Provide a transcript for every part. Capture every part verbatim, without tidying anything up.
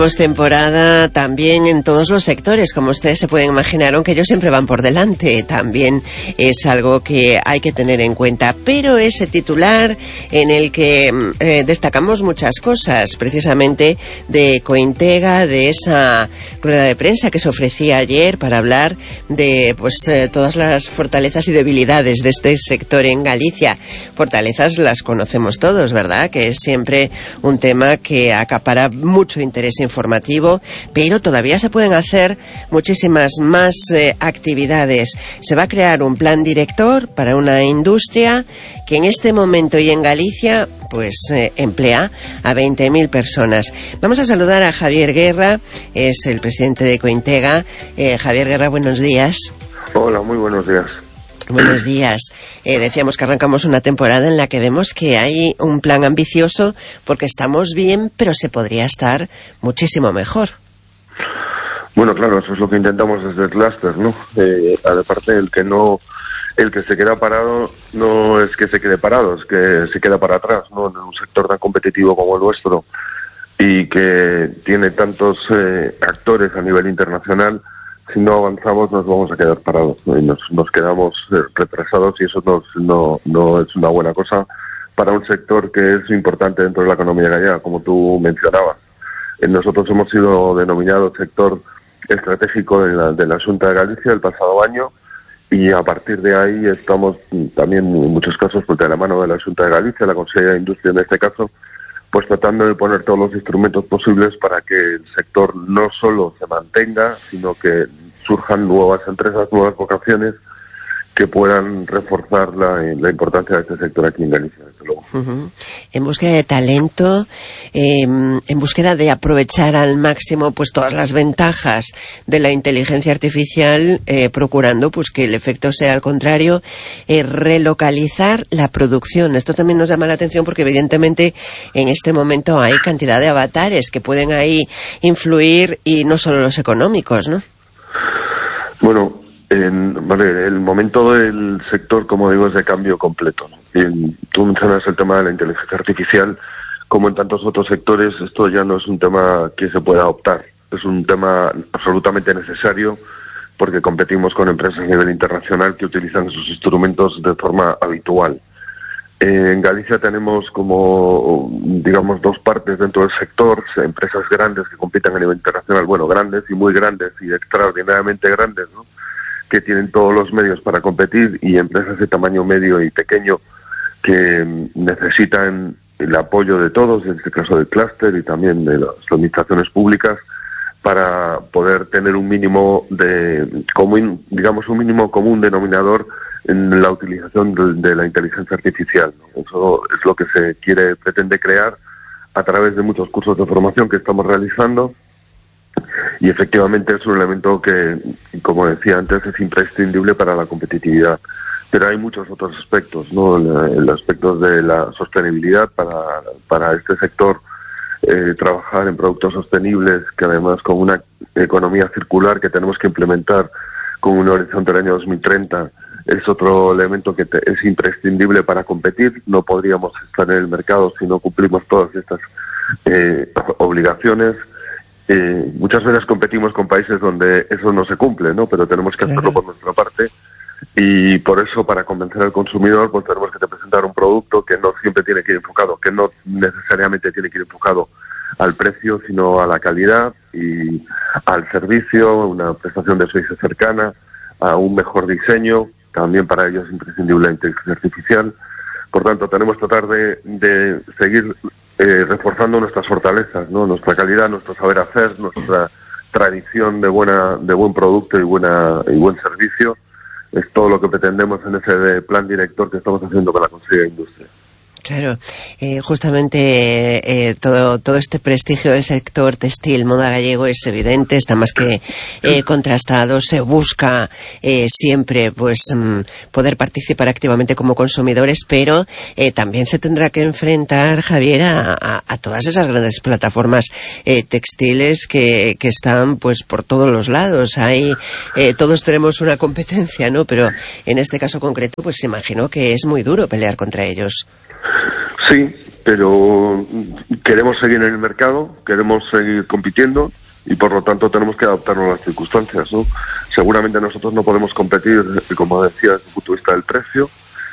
Temporada también en todos los sectores, como ustedes se pueden imaginar, aunque ellos siempre van por delante, también es algo que hay que tener en cuenta. Pero ese titular en el que eh, destacamos muchas cosas, precisamente de Cointega, de esa rueda de prensa que se ofrecía ayer para hablar de pues eh, todas las fortalezas y debilidades de este sector en Galicia. Fortalezas las conocemos todos, ¿verdad? Que es siempre un tema que acapara mucho interés informativo, pero todavía se pueden hacer muchísimas más eh, actividades. Se va a crear un plan director para una industria que en este momento y en Galicia pues eh, emplea a veinte mil personas. Vamos a saludar a Javier Guerra, es el presidente de Cointega. Eh, Javier Guerra, buenos días. Hola, muy buenos días. Buenos días. Eh, decíamos que arrancamos una temporada en la que vemos que hay un plan ambicioso porque estamos bien, pero se podría estar muchísimo mejor. Bueno, claro, eso es lo que intentamos desde el clúster, ¿no? Eh, aparte, el que no, el que se queda parado no es que se quede parado, es que se queda para atrás, ¿no? En un sector tan competitivo como el nuestro y que tiene tantos eh, actores a nivel internacional. Si no avanzamos nos vamos a quedar parados, ¿no? Y nos, nos quedamos eh, retrasados y eso nos, no, no es una buena cosa para un sector que es importante dentro de la economía gallega, como tú mencionabas. Eh, nosotros hemos sido denominados sector estratégico de la, de la Xunta de Galicia el pasado año y a partir de ahí estamos también en muchos casos, porque de la mano de la Xunta de Galicia, la Consellería de Industria en este caso, pues tratando de poner todos los instrumentos posibles para que el sector no solo se mantenga, sino que surjan nuevas empresas, nuevas vocaciones que puedan reforzar la, la importancia de este sector aquí en Galicia, desde luego. Uh-huh. En búsqueda de talento, eh, en búsqueda de aprovechar al máximo pues todas las ventajas de la inteligencia artificial, eh, procurando pues que el efecto sea al contrario, eh, relocalizar la producción. Esto también nos llama la atención porque evidentemente en este momento hay cantidad de avatares que pueden ahí influir y no solo los económicos, ¿no? Bueno, En, vale, el momento del sector, como digo, es de cambio completo, ¿no? Y tú mencionas el tema de la inteligencia artificial, como en tantos otros sectores, esto ya no es un tema que se pueda optar, es un tema absolutamente necesario porque competimos con empresas a nivel internacional que utilizan esos instrumentos de forma habitual. Eh, en Galicia tenemos como, digamos, dos partes dentro del sector, empresas grandes que compiten a nivel internacional, bueno, grandes y muy grandes y extraordinariamente grandes, ¿no?, que tienen todos los medios para competir, y empresas de tamaño medio y pequeño que necesitan el apoyo de todos, en este caso del clúster y también de las administraciones públicas, para poder tener un mínimo de común, digamos, un mínimo común denominador en la utilización de, de la inteligencia artificial, ¿no? Eso es lo que se quiere, pretende crear a través de muchos cursos de formación que estamos realizando. Y efectivamente es un elemento que, como decía antes, es imprescindible para la competitividad. Pero hay muchos otros aspectos, ¿no? El, el aspecto de la sostenibilidad para, para este sector, eh, trabajar en productos sostenibles, que además con una economía circular que tenemos que implementar con un horizonte del año dos mil treinta, es otro elemento que te, es imprescindible para competir. No podríamos estar en el mercado si no cumplimos todas estas eh, obligaciones. Eh, muchas veces competimos con países donde eso no se cumple, ¿no? Pero tenemos que hacerlo por nuestra parte, y por eso, para convencer al consumidor, pues tenemos que presentar un producto que no siempre tiene que ir enfocado, que no necesariamente tiene que ir enfocado al precio, sino a la calidad y al servicio, una prestación de servicio cercana, a un mejor diseño. También para ello es imprescindible la inteligencia artificial. Por tanto, tenemos que tratar de, de seguir Eh, reforzando nuestras fortalezas, ¿no? Nuestra calidad, nuestro saber hacer, nuestra tradición de buena, de buen producto y buena y buen servicio. Es todo lo que pretendemos en ese plan director que estamos haciendo con la Consellería de Industria. Claro, eh, justamente eh, todo todo este prestigio del sector textil, moda gallego es evidente, está más que eh, contrastado. Se busca eh, siempre pues mm, poder participar activamente como consumidores, pero eh, también se tendrá que enfrentar, Javier, a, a, a todas esas grandes plataformas eh, textiles que, que están pues por todos los lados. Hay eh, todos tenemos una competencia, ¿no? Pero en este caso concreto, pues imagino que es muy duro pelear contra ellos. Sí, pero queremos seguir en el mercado, queremos seguir compitiendo y por lo tanto tenemos que adaptarnos a las circunstancias, ¿no? Seguramente nosotros no podemos competir, como decía, desde el punto de vista del precio.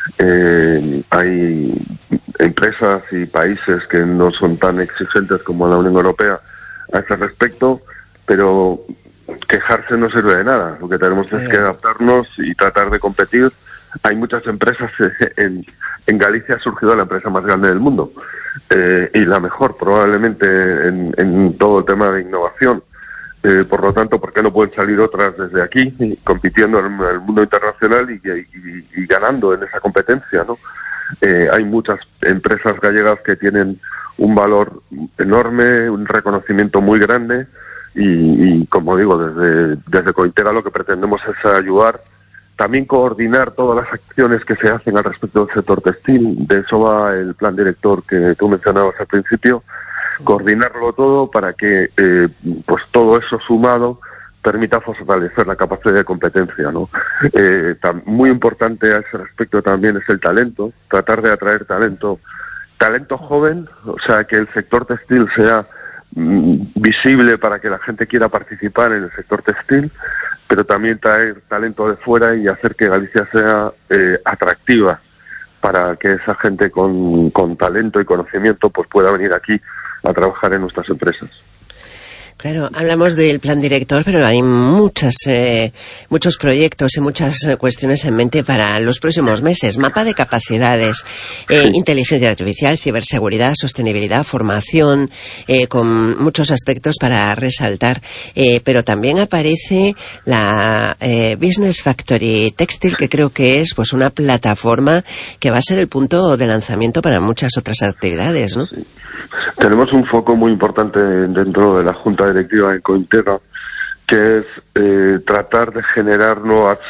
Eh, hay empresas y países que no son tan exigentes como la Unión Europea a ese respecto, pero quejarse no sirve de nada. Lo que tenemos es que adaptarnos y tratar de competir. Hay muchas empresas. En, en Galicia ha surgido la empresa más grande del mundo eh, y la mejor probablemente en, en todo el tema de innovación. Eh, por lo tanto, ¿por qué no pueden salir otras desde aquí compitiendo en el mundo internacional y, y, y ganando en esa competencia, ¿no? Eh, hay muchas empresas gallegas que tienen un valor enorme, un reconocimiento muy grande y, y como digo, desde, desde Cointega lo que pretendemos es ayudar, también coordinar todas las acciones que se hacen al respecto del sector textil. De eso va el plan director que tú mencionabas al principio, coordinarlo todo para que eh, pues todo eso sumado permita fortalecer la capacidad de competencia, ¿no? Eh, tam, muy importante a ese respecto también es el talento, tratar de atraer talento, talento joven, o sea, que el sector textil sea mm, visible para que la gente quiera participar en el sector textil, pero también traer talento de fuera y hacer que Galicia sea eh, atractiva para que esa gente con, con talento y conocimiento pues pueda venir aquí a trabajar en nuestras empresas. Claro, hablamos del plan director, pero hay muchas, eh, muchos proyectos y muchas eh, cuestiones en mente para los próximos meses. Mapa de capacidades, eh, sí. Inteligencia artificial, ciberseguridad, sostenibilidad, formación, eh, con muchos aspectos para resaltar. Eh, pero también aparece la eh, Business Factory Textile, que creo que es pues una plataforma que va a ser el punto de lanzamiento para muchas otras actividades, ¿no? Sí. Tenemos un foco muy importante dentro de la Junta Directiva de Cointega, que es eh, tratar de generar nuevas,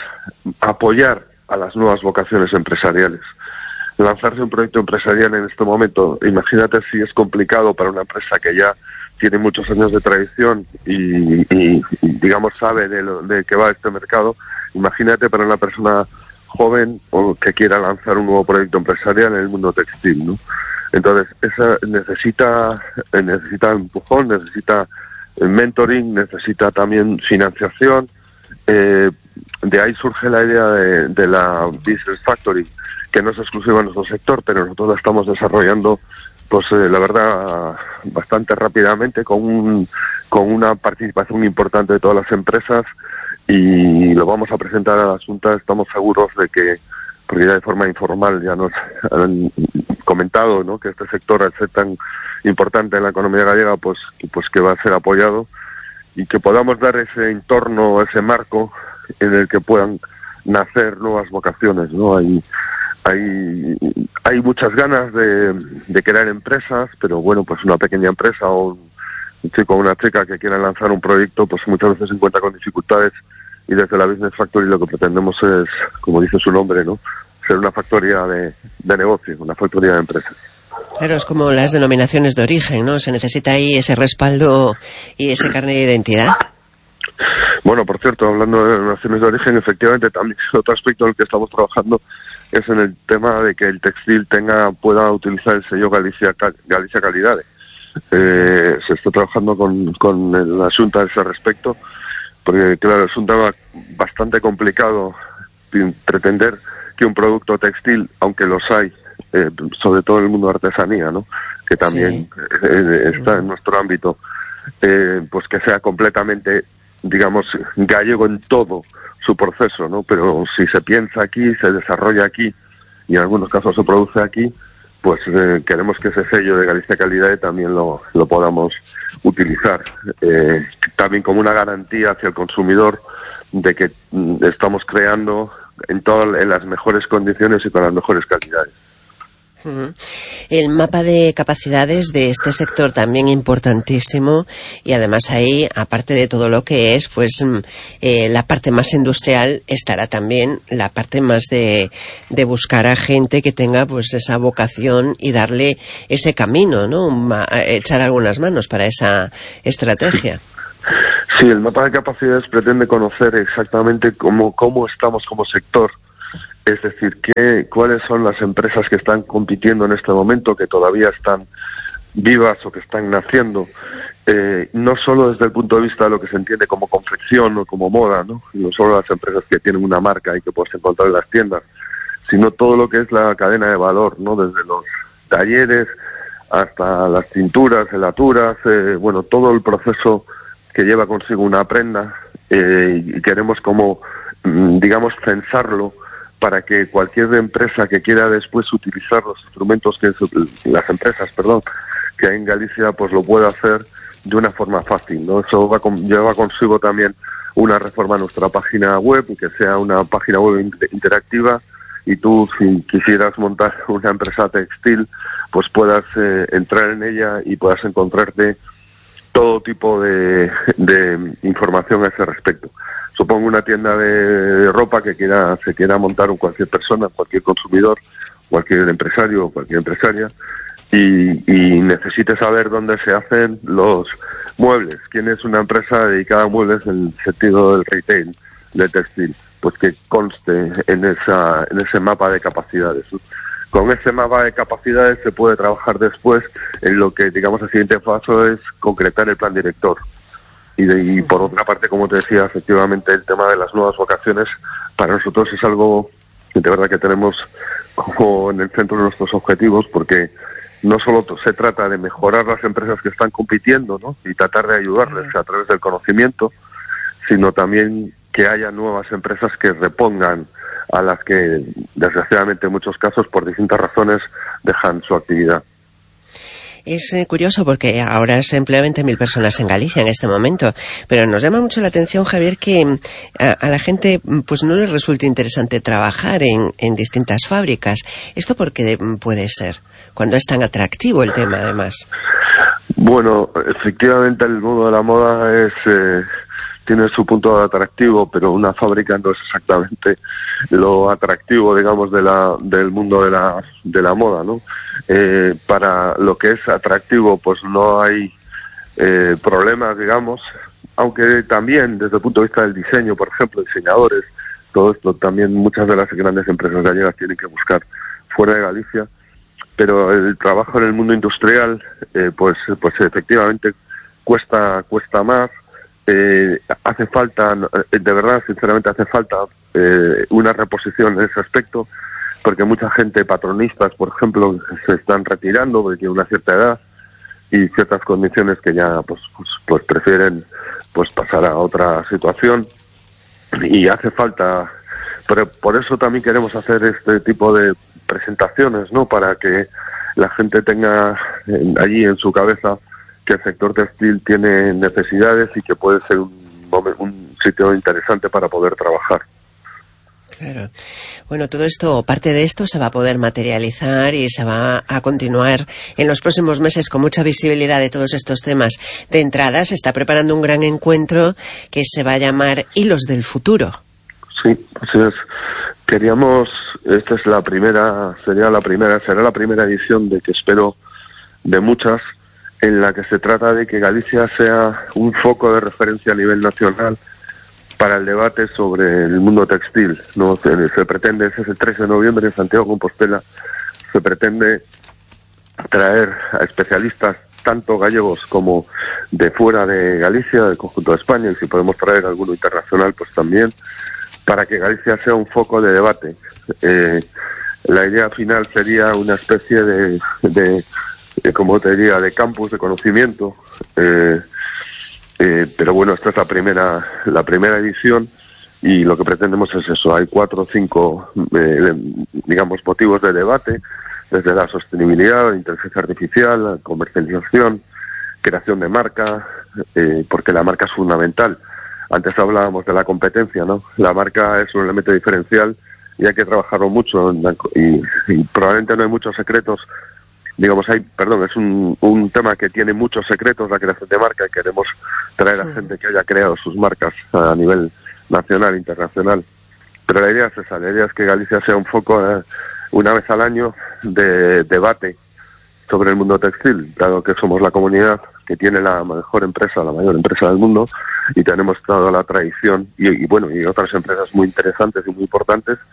apoyar a las nuevas vocaciones empresariales. Lanzarse un proyecto empresarial en este momento, imagínate si es complicado para una empresa que ya tiene muchos años de tradición y, y, y digamos, sabe de, lo, de qué va este mercado. Imagínate para una persona joven o que quiera lanzar un nuevo proyecto empresarial en el mundo textil, ¿no? Entonces, esa necesita, necesita empujón, necesita mentoring, necesita también financiación. Eh, de ahí surge la idea de, de la Business Factory, que no es exclusiva en nuestro sector, pero nosotros la estamos desarrollando, pues eh, la verdad, bastante rápidamente, con un, con una participación importante de todas las empresas, y lo vamos a presentar a la Junta. Estamos seguros de que, porque ya de forma informal ya nos han comentado, ¿no?, que este sector, al ser tan importante en la economía gallega, pues, pues que va a ser apoyado y que podamos dar ese entorno, ese marco en el que puedan nacer nuevas vocaciones, ¿no? Hay, hay, hay muchas ganas de, de crear empresas, pero bueno, pues una pequeña empresa o un, un chico o una chica que quiera lanzar un proyecto, pues muchas veces se encuentra con dificultades. Y desde la Business Factory lo que pretendemos es, como dice su nombre, ¿no?, ser una factoría de, de negocio, una factoría de empresas. Claro, es como las denominaciones de origen, ¿no? Se necesita ahí ese respaldo y ese carnet de identidad. Bueno, por cierto, hablando de denominaciones de origen, efectivamente también otro aspecto en el que estamos trabajando es en el tema de que el textil tenga pueda utilizar el sello Galicia, Galicia Calidade. Eh, se está trabajando con, con la Xunta a ese respecto, porque claro, es un tema bastante complicado pretender que un producto textil, aunque los hay, eh, sobre todo en el mundo de artesanía, ¿no?, que también sí. eh, está en nuestro ámbito, eh, pues que sea completamente, digamos, gallego en todo su proceso, ¿no? Pero si se piensa aquí, se desarrolla aquí y en algunos casos se produce aquí, pues eh, queremos que ese sello de Galicia Calidad también lo, lo podamos utilizar, eh, también como una garantía hacia el consumidor de que mm, estamos creando en todas en las mejores condiciones y con las mejores calidades. Uh-huh. El mapa de capacidades de este sector también importantísimo, y además ahí, aparte de todo lo que es, pues eh, la parte más industrial, estará también la parte más de, de buscar a gente que tenga pues esa vocación y darle ese camino, ¿no?, Ma- echar algunas manos para esa estrategia. Sí, el mapa de capacidades pretende conocer exactamente cómo, cómo estamos como sector Es decir, ¿qué, cuáles son las empresas que están compitiendo en este momento, que todavía están vivas o que están naciendo, eh, no solo desde el punto de vista de lo que se entiende como confección o como moda, ¿no? No solo las empresas que tienen una marca y que puedes encontrar en las tiendas, sino todo lo que es la cadena de valor, ¿no? Desde los talleres hasta las tinturas, helaturas, eh, bueno, todo el proceso que lleva consigo una prenda, eh, y queremos como, digamos, censarlo para que cualquier empresa que quiera después utilizar los instrumentos que las empresas, perdón, que hay en Galicia, pues lo pueda hacer de una forma fácil, ¿no? Eso va con, lleva consigo también una reforma a nuestra página web, y que sea una página web interactiva, y tú, si quisieras montar una empresa textil, pues puedas eh, entrar en ella y puedas encontrarte todo tipo de, de información a ese respecto. Supongo una tienda de, de ropa que quiera se quiera montar cualquier persona, cualquier consumidor, cualquier empresario o cualquier empresaria, y, y necesite saber dónde se hacen los muebles, quién es una empresa dedicada a muebles en el sentido del retail, de textil, pues que conste en esa en ese mapa de capacidades. Con ese mapa de capacidades se puede trabajar después en lo que, digamos, el siguiente paso es concretar el plan director. Y, de, y por otra parte, como te decía, efectivamente el tema de las nuevas vocaciones para nosotros es algo que de verdad que tenemos como en el centro de nuestros objetivos, porque no solo se trata de mejorar las empresas que están compitiendo, ¿no? Y tratar de ayudarles a través del conocimiento, sino también que haya nuevas empresas que repongan a las que, desgraciadamente, en muchos casos, por distintas razones, dejan su actividad. Es eh, curioso porque ahora se emplean veinte mil personas en Galicia en este momento, pero nos llama mucho la atención, Javier, que a, a la gente pues no les resulta interesante trabajar en, en distintas fábricas. ¿Esto por qué puede ser? Cuando es tan atractivo el tema, además. Bueno, efectivamente el mundo de la moda es... Eh... tiene su punto atractivo, pero una fábrica no es exactamente lo atractivo, digamos, de la del mundo de la de la moda, ¿no? Eh, para lo que es atractivo, pues no hay eh, problemas, digamos, aunque también desde el punto de vista del diseño, por ejemplo, diseñadores, todo esto también muchas de las grandes empresas gallegas tienen que buscar fuera de Galicia, pero el trabajo en el mundo industrial, eh, pues pues efectivamente cuesta cuesta más. Eh, hace falta, de verdad, sinceramente hace falta eh, una reposición en ese aspecto, porque mucha gente, patronistas, por ejemplo, se están retirando porque tienen una cierta edad y ciertas condiciones que ya pues pues, pues prefieren pues pasar a otra situación, y hace falta, pero por eso también queremos hacer este tipo de presentaciones, ¿no? Para que la gente tenga en, allí en su cabeza que el sector textil tiene necesidades y que puede ser un, un sitio interesante para poder trabajar. Claro. Bueno, todo esto, parte de esto se va a poder materializar y se va a continuar en los próximos meses con mucha visibilidad de todos estos temas. De entrada se está preparando un gran encuentro que se va a llamar Hilos del Futuro. Sí, así es. Queríamos, esta es la primera, sería la primera, será la primera edición de que espero de muchas, en la que se trata de que Galicia sea un foco de referencia a nivel nacional para el debate sobre el mundo textil, ¿no? Se, se pretende, ese es el trece de noviembre en Santiago de Compostela, se pretende traer a especialistas tanto gallegos como de fuera de Galicia, del conjunto de España, y si podemos traer alguno internacional, pues también, para que Galicia sea un foco de debate. Eh, la idea final sería una especie de... de Eh, como te diría, de campus de conocimiento, eh, eh, pero bueno, esta es la primera la primera edición, y lo que pretendemos es eso. Hay cuatro o cinco, eh, digamos, motivos de debate, desde la sostenibilidad, la inteligencia artificial, la comercialización, creación de marca, eh, porque la marca es fundamental. Antes hablábamos de la competencia, ¿no? La marca es un elemento diferencial y hay que trabajarlo mucho, y, y probablemente no hay muchos secretos. Digamos, hay, perdón, es un, un tema que tiene muchos secretos, la creación de marca, y queremos traer a gente que haya creado sus marcas a nivel nacional, internacional. Pero la idea es esa, la idea es que Galicia sea un foco, eh, una vez al año, de debate sobre el mundo textil, dado que somos la comunidad que tiene la mejor empresa, la mayor empresa del mundo, y tenemos toda la tradición, y, y bueno, y otras empresas muy interesantes y muy importantes,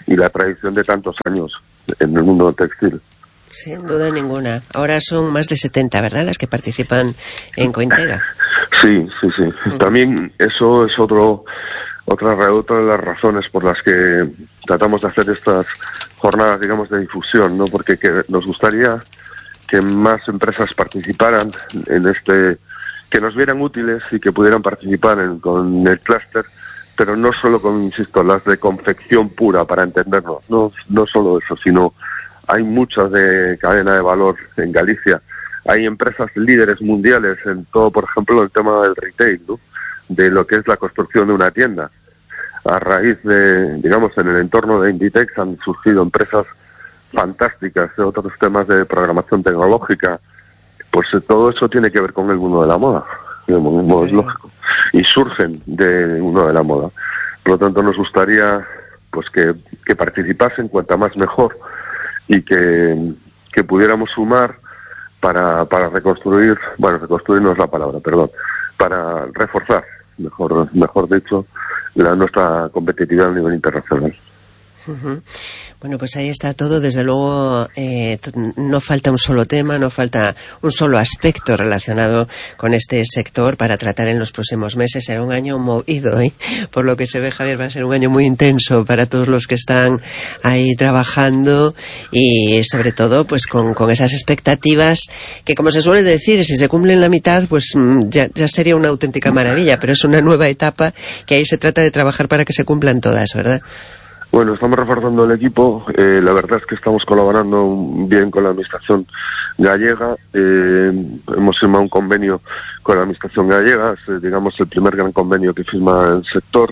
y la tradición de tantos años en el mundo textil. Sin duda ninguna. Ahora son más de setenta, ¿verdad?, las que participan en Cointega. Sí, sí, sí. Uh-huh. También eso es otro, otra, otra de las razones por las que tratamos de hacer estas jornadas, digamos, de difusión, ¿no? Porque que nos gustaría que más empresas participaran en este, que nos vieran útiles y que pudieran participar en, con el clúster, pero no solo con, insisto, las de confección pura, para entendernos, no, no solo eso, sino hay muchas de cadena de valor en Galicia. Hay empresas líderes mundiales en todo, por ejemplo, el tema del retail, ¿no? De lo que es la construcción de una tienda. A raíz de, digamos, en el entorno de Inditex han surgido empresas fantásticas de otros temas de programación tecnológica. Pues todo eso tiene que ver con el mundo de la moda, digamos, es lógico. Y surgen del mundo de la moda. Por lo tanto, nos gustaría pues que, que participasen, cuanta más mejor, y que, que pudiéramos sumar para, para reconstruir, bueno, reconstruir no es la palabra, perdón, para reforzar, mejor, mejor dicho, la nuestra competitividad a nivel internacional. Uh-huh. Bueno, pues ahí está todo. Desde luego eh, no falta un solo tema, no falta un solo aspecto relacionado con este sector para tratar en los próximos meses. Será un año movido, ¿eh? Por lo que se ve, Javier, va a ser un año muy intenso para todos los que están ahí trabajando y sobre todo pues con, con esas expectativas que, como se suele decir, si se cumplen la mitad pues ya, ya sería una auténtica maravilla, pero es una nueva etapa que ahí se trata de trabajar para que se cumplan todas, ¿verdad? Bueno, estamos reforzando el equipo. Eh, la verdad es que estamos colaborando bien con la administración gallega. Eh, hemos firmado un convenio con la administración gallega, es, eh, digamos, el primer gran convenio que firma el sector.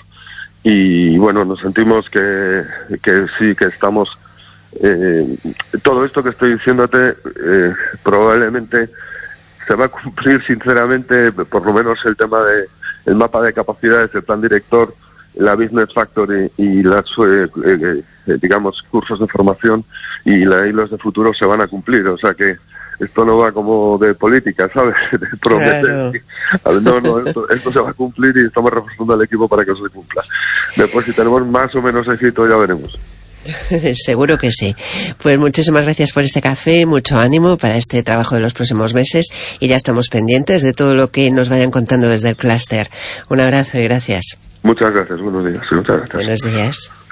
Y bueno, nos sentimos que, que sí, que estamos... Eh, todo esto que estoy diciéndote eh, probablemente se va a cumplir, sinceramente, por lo menos el tema de el mapa de capacidades, el plan director, la Business Factory y las, eh, eh, eh, digamos, cursos de formación y la hilos de futuro se van a cumplir. O sea que esto no va como de política, ¿sabes? De prometer. Claro. No, no, esto, esto se va a cumplir y estamos reforzando al equipo para que se cumpla. Después, si tenemos más o menos éxito, ya veremos. Seguro que sí. Pues muchísimas gracias por este café, mucho ánimo para este trabajo de los próximos meses y ya estamos pendientes de todo lo que nos vayan contando desde el clúster. Un abrazo y gracias. Muchas gracias, buenos días. Muchas gracias. Buenos días.